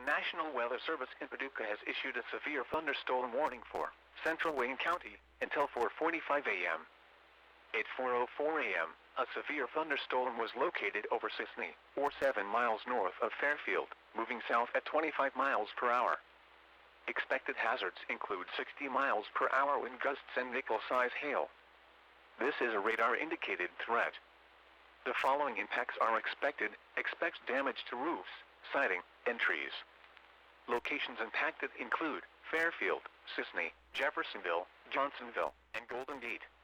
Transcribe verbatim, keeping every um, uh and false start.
National Weather Service in Paducah has issued a severe thunderstorm warning for central Wayne County until four forty-five a m At four oh four a m, a severe thunderstorm was located over Sisney, or seven miles north of Fairfield, moving south at twenty-five miles per hour. Expected hazards include sixty miles per hour wind gusts and nickel-size hail. This is a radar-indicated threat. The following impacts are expected. Expect damage to roofs, siding, and trees. Locations impacted include Fairfield, Sisney, Jeffersonville, Johnsonville, and Golden Gate.